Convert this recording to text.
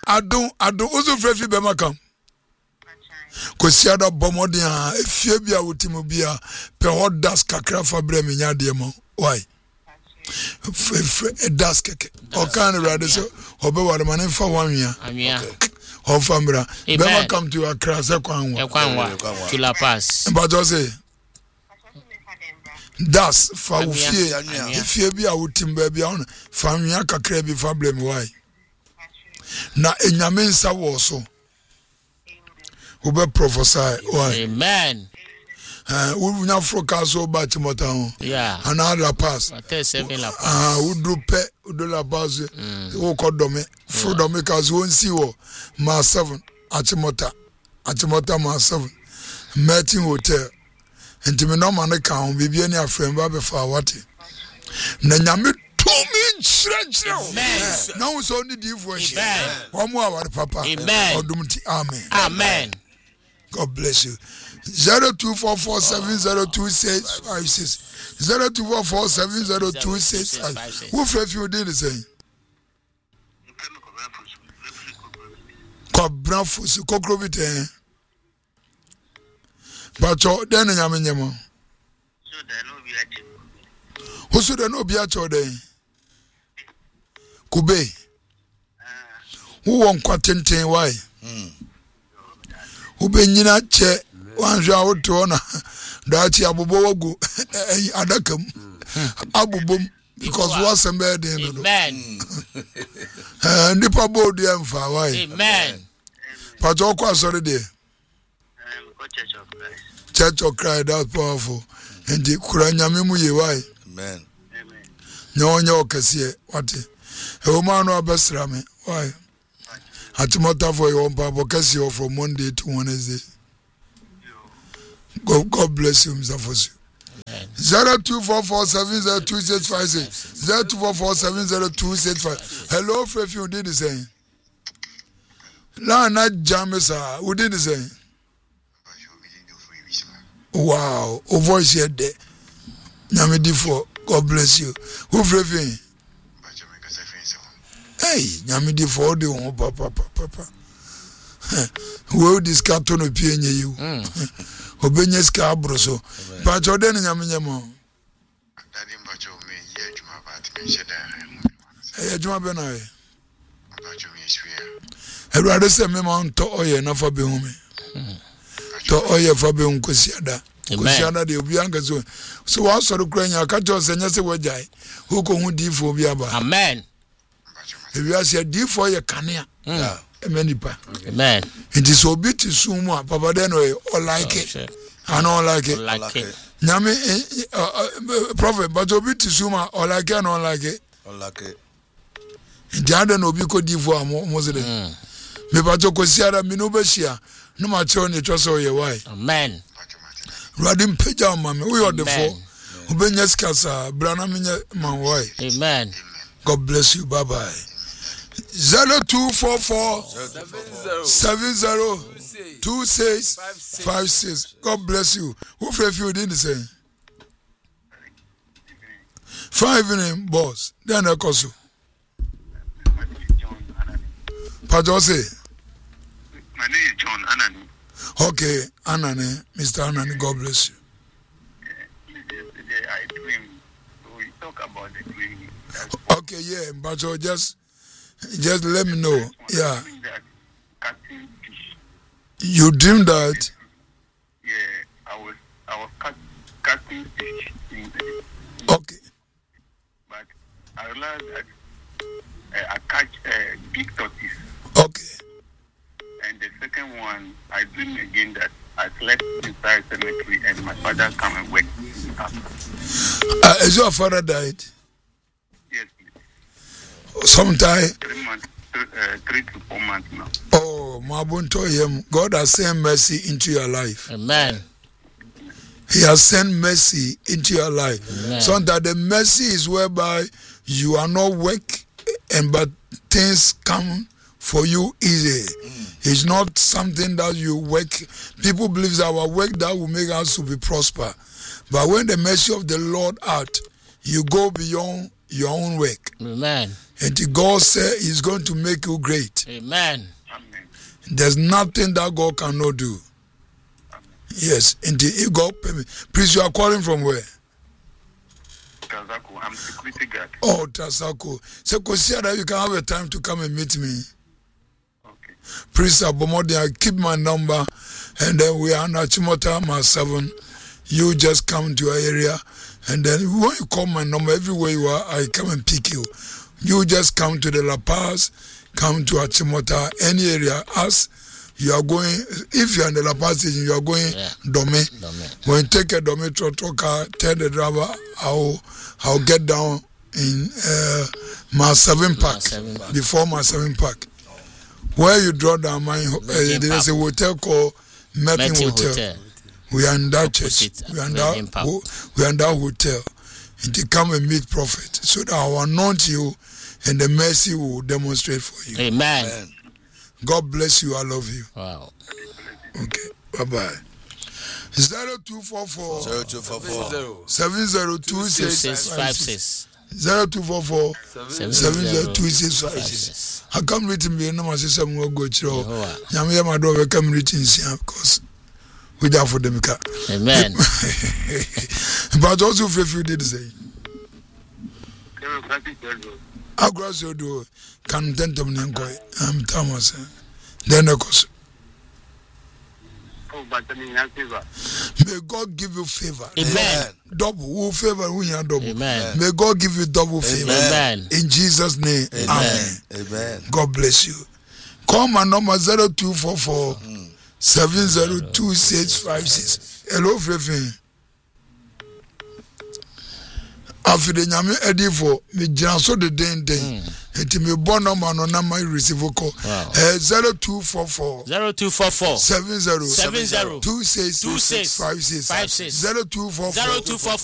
adon ozo frefi be makam kosiada bomodin a efie bia wotimo bia pe hot das kakra fa bre me nya de mo why das keke o kan rade so obe ware mane fa wanwia o famra be makam to Accra se kwanwa to La Paz but just say das fa ufie efie bia wotim ba bia on fa nwia kakra bi fa bre me why na enyame nsa wo so who be prophesy why amen we na focus so ba Timothy ho yeah and La Paz 37 La Paz we do La Paz we ko dome fro dome cause won see wo ma 7 Achimota ma 7 Martin Hotel ntimi no man kan bibia ni afrem ba be fa wate na nyame tumi chire na wo so ni di voice omo aware papa odumti amen God bless you. 0244702656 0244702656 who free you did the same Kobrafus kokrobite bacho den nyame nyemo so den obi acho den kube who won kwatenten why ubenyina che wanhwa woto na dachi abobo wagu adakam abobom because what's a bad in amen ndipa bodu emfa why amen pato kwa sorry there Church of Christ that's powerful and the kuranyame mu ye why amen nyonya okese wate e o man no abesra me why Atimota for your papa kasi from Monday to Wednesday. God bless you, Mr. Fosu. 0244702656 0244702656. Hello, Frefi, you did the same. La na jamesa, who did the same. Wow, o voice here there. Nyamidi for God bless you. Who Frefi? Hey, nyamidi for the one papa. Wo discuss to no pie nye you. Obenye ska abroso. Pa choden nyamenyamo. Daddy mbacho me ye adwuma ba te nhyeda. Eh adwuma be na we. Mbacho me hwia. Ewurade se me ma nto oye na fa be hu me. To oye fa be hu kosiada. Kosiada de obi anga so wa soro kura nya ka to se nya se wajai. Hu ko hu di fo bi aba. Amen. Ebi ase di fo ye kanea. Emenipa. Amen. It is obi ti sumu a papa den o like it. I don't like it. Nyame prophet but obi ti sumu o like it no like it. O like it. Ndiade no obi ko di fo mo se de. Me ba to kosiara mi no be hia no ma che oni twa ye why. Amen. Radim peja mama we are the four. Obenya skasa brana menye man why. Amen. God bless you. Bye bye. 0244 702656. God bless you. Who for you did the same? 5 name boss. Then I call you. Pajose. My name is John Anani. Okay, Anani, Mr. Anani, God bless you. Yesterday I dreamed. So we talk about the dream. Okay, yeah, but just let me know. Yeah. Catching fish. You dreamed that? Yeah, I was catching fish in the Okay. but I realized that I catch a big tortoise. Okay. And the second one, I dream again that I slept inside cemetery and my father come and wake me up. Is your father died? Yes, please. Sometime. 3 months, 3 to 4 months now. Oh, Mabunto him. God has sent mercy into your life. Amen. He has sent mercy into your life. Amen. So that the mercy is whereby you are not weak, but things come for you easy. It's not something that you work. People believe that our work that will make us to be prosper. But when the mercy of the Lord out, you go beyond your own work. Amen. And God said He's going to make you great. Amen. Amen. There's nothing that God cannot do. Yes, indeed. God pay me. Please, you are calling from where? Tazako, I'm security guard. Oh, Tasako. So consider you can have a time to come and meet me. Okay. Please, Abomodi, I keep my number, and then we are in Achimota, my 7. You just come to your area, and then when you call my number, everywhere you are, I come and pick you. You just come to the La Paz, come to Achimota, any area. As you are going, if you are in the La Paz station, you are going Dome. When you take a Dome car, tell the driver, I'll get down in my 7 Park, before my 7 Park. Where you draw down, there is a hotel called Merton Hotel. We are in that church. We are in that hotel. And they come and meet prophet, so that I will anoint you, and the mercy will demonstrate for you. Amen. God bless you. I love you. Wow. Okay. Bye-bye. 0244 702656. 0244 702656. I come written me no system will go through. Yamia my door come written because we are for them. Amen. But also if you did say across your door can tentum Nankoy. I'm Thomas. Then of course. May God give you favor. Amen. Double favor, we are double. Amen. May God give you double favor. Amen. In Jesus' name. Amen. Amen. God bless you. Call my number 0244 702656. Hello, Fefe. After the Yami Edifo, me Janso the Den. And me born number no number receive call 0244 70 2656 0244